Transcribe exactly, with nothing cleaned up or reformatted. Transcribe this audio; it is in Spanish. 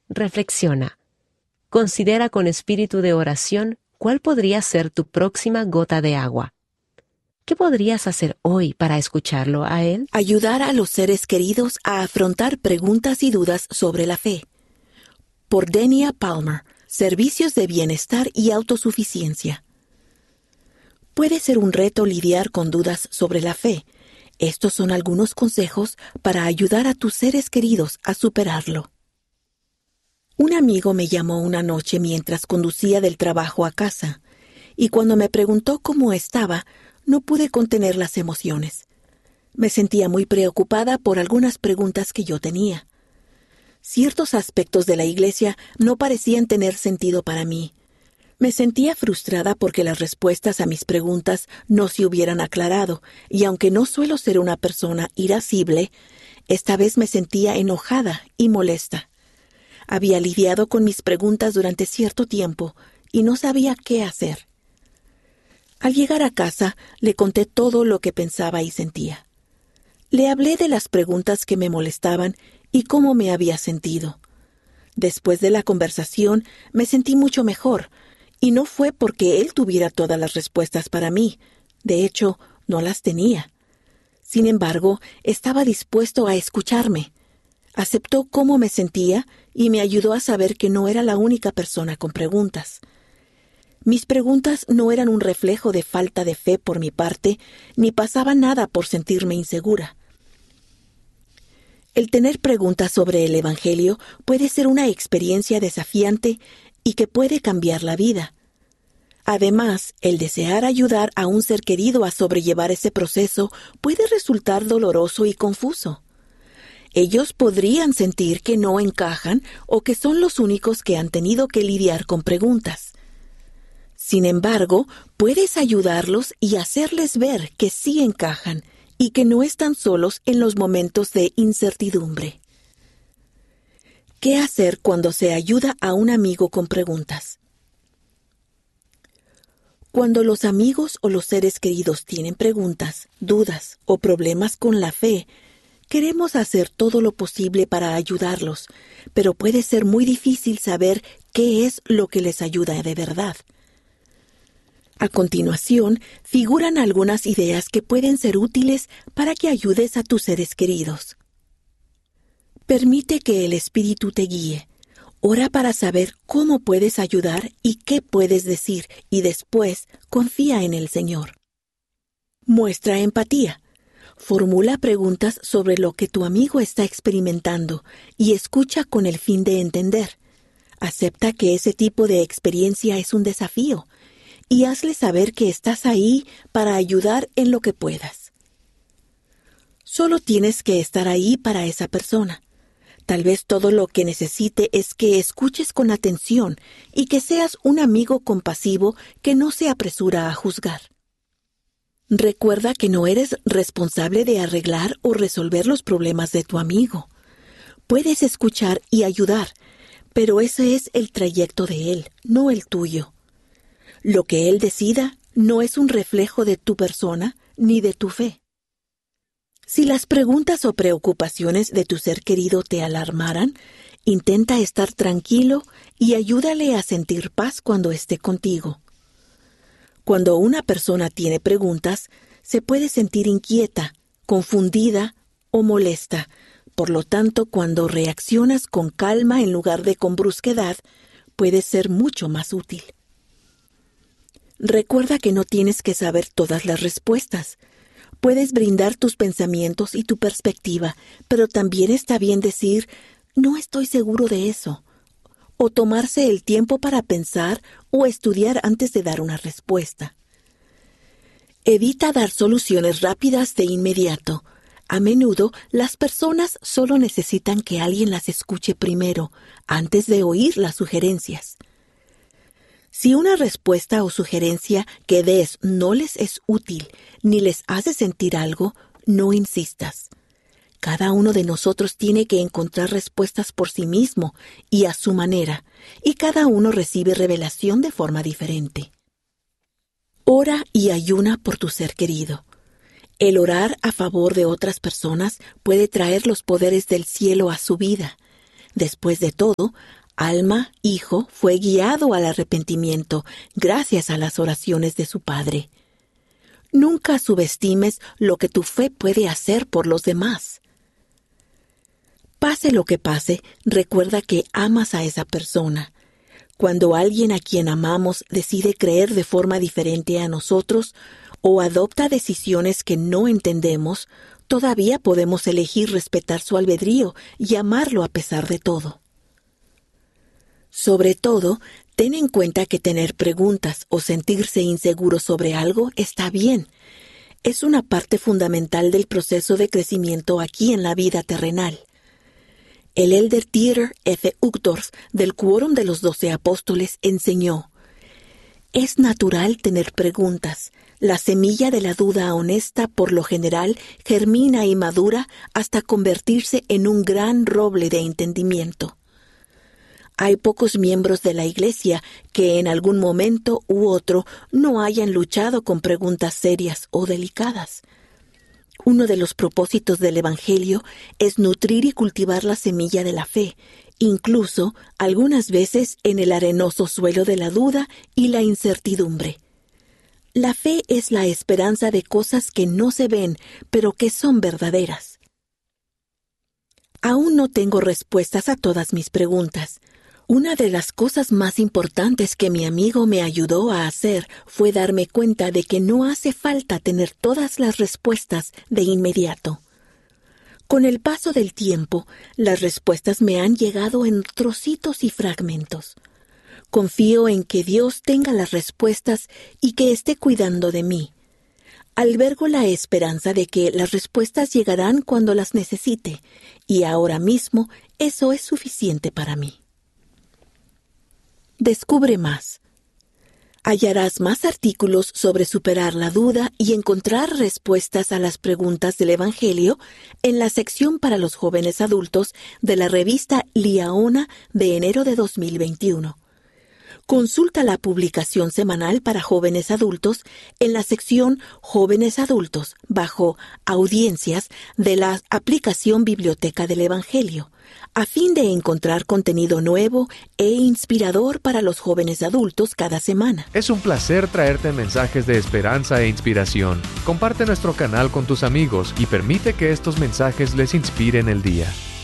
Reflexiona. Considera con espíritu de oración cuál podría ser tu próxima gota de agua. ¿Qué podrías hacer hoy para escucharlo a Él? Ayudar a los seres queridos a afrontar preguntas y dudas sobre la fe. Por Denia Palmer, Servicios de Bienestar y Autosuficiencia. Puede ser un reto lidiar con dudas sobre la fe. Estos son algunos consejos para ayudar a tus seres queridos a superarlo. Un amigo me llamó una noche mientras conducía del trabajo a casa, y cuando me preguntó cómo estaba, no pude contener las emociones. Me sentía muy preocupada por algunas preguntas que yo tenía. Ciertos aspectos de la iglesia no parecían tener sentido para mí. Me sentía frustrada porque las respuestas a mis preguntas no se hubieran aclarado, y aunque no suelo ser una persona irascible, esta vez me sentía enojada y molesta. Había lidiado con mis preguntas durante cierto tiempo y no sabía qué hacer. Al llegar a casa, le conté todo lo que pensaba y sentía. Le hablé de las preguntas que me molestaban y cómo me había sentido. Después de la conversación, me sentí mucho mejor, y no fue porque él tuviera todas las respuestas para mí. De hecho, no las tenía. Sin embargo, estaba dispuesto a escucharme. Aceptó cómo me sentía y me ayudó a saber que no era la única persona con preguntas. Mis preguntas no eran un reflejo de falta de fe por mi parte, ni pasaba nada por sentirme insegura. El tener preguntas sobre el Evangelio puede ser una experiencia desafiante y que puede cambiar la vida. Además, el desear ayudar a un ser querido a sobrellevar ese proceso puede resultar doloroso y confuso. Ellos podrían sentir que no encajan o que son los únicos que han tenido que lidiar con preguntas. Sin embargo, puedes ayudarlos y hacerles ver que sí encajan y que no están solos en los momentos de incertidumbre. ¿Qué hacer cuando se ayuda a un amigo con preguntas? Cuando los amigos o los seres queridos tienen preguntas, dudas o problemas con la fe, queremos hacer todo lo posible para ayudarlos, pero puede ser muy difícil saber qué es lo que les ayuda de verdad. A continuación, figuran algunas ideas que pueden ser útiles para que ayudes a tus seres queridos. Permite que el Espíritu te guíe. Ora para saber cómo puedes ayudar y qué puedes decir, y después confía en el Señor. Muestra empatía. Formula preguntas sobre lo que tu amigo está experimentando y escucha con el fin de entender. Acepta que ese tipo de experiencia es un desafío y hazle saber que estás ahí para ayudar en lo que puedas. Solo tienes que estar ahí para esa persona. Tal vez todo lo que necesite es que escuches con atención y que seas un amigo compasivo que no se apresura a juzgar. Recuerda que no eres responsable de arreglar o resolver los problemas de tu amigo. Puedes escuchar y ayudar, pero ese es el trayecto de él, no el tuyo. Lo que él decida no es un reflejo de tu persona ni de tu fe. Si las preguntas o preocupaciones de tu ser querido te alarmaran, intenta estar tranquilo y ayúdale a sentir paz cuando esté contigo. Cuando una persona tiene preguntas, se puede sentir inquieta, confundida o molesta. Por lo tanto, cuando reaccionas con calma en lugar de con brusquedad, puede ser mucho más útil. Recuerda que no tienes que saber todas las respuestas. Puedes brindar tus pensamientos y tu perspectiva, pero también está bien decir, no estoy seguro de eso, o tomarse el tiempo para pensar o estudiar antes de dar una respuesta. Evita dar soluciones rápidas de inmediato. A menudo, las personas solo necesitan que alguien las escuche primero, antes de oír las sugerencias. Si una respuesta o sugerencia que des no les es útil ni les hace sentir algo, no insistas. Cada uno de nosotros tiene que encontrar respuestas por sí mismo y a su manera, y cada uno recibe revelación de forma diferente. Ora y ayuna por tu ser querido. El orar a favor de otras personas puede traer los poderes del cielo a su vida. Después de todo, Alma, hijo, fue guiado al arrepentimiento gracias a las oraciones de su padre. Nunca subestimes lo que tu fe puede hacer por los demás. Pase lo que pase, recuerda que amas a esa persona. Cuando alguien a quien amamos decide creer de forma diferente a nosotros o adopta decisiones que no entendemos, todavía podemos elegir respetar su albedrío y amarlo a pesar de todo. Sobre todo, ten en cuenta que tener preguntas o sentirse inseguro sobre algo está bien. Es una parte fundamental del proceso de crecimiento aquí en la vida terrenal. El elder Dieter F. Uchtdorf del Quórum de los Doce Apóstoles enseñó: es natural tener preguntas. La semilla de la duda honesta por lo general germina y madura hasta convertirse en un gran roble de entendimiento. Hay pocos miembros de la Iglesia que en algún momento u otro no hayan luchado con preguntas serias o delicadas. Uno de los propósitos del Evangelio es nutrir y cultivar la semilla de la fe, incluso algunas veces en el arenoso suelo de la duda y la incertidumbre. La fe es la esperanza de cosas que no se ven, pero que son verdaderas. Aún no tengo respuestas a todas mis preguntas. Una de las cosas más importantes que mi amigo me ayudó a hacer fue darme cuenta de que no hace falta tener todas las respuestas de inmediato. Con el paso del tiempo, las respuestas me han llegado en trocitos y fragmentos. Confío en que Dios tenga las respuestas y que esté cuidando de mí. Albergo la esperanza de que las respuestas llegarán cuando las necesite, y ahora mismo eso es suficiente para mí. Descubre más. Hallarás más artículos sobre superar la duda y encontrar respuestas a las preguntas del Evangelio en la sección para los jóvenes adultos de la revista Liaona de enero de dos mil veintiuno. Consulta la publicación semanal para jóvenes adultos en la sección Jóvenes Adultos bajo Audiencias de la aplicación Biblioteca del Evangelio, a fin de encontrar contenido nuevo e inspirador para los jóvenes adultos cada semana. Es un placer traerte mensajes de esperanza e inspiración. Comparte nuestro canal con tus amigos y permite que estos mensajes les inspiren el día.